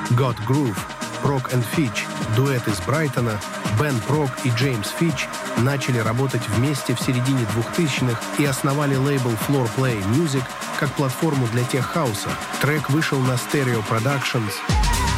Got Groove, Prok and Fitch, дуэт из Брайтона, Бен Прок и Джеймс Фитч начали работать вместе в середине 2000-х и основали лейбл Floor Play Music как платформу для тех-хауса. Трек вышел на Stereo Productions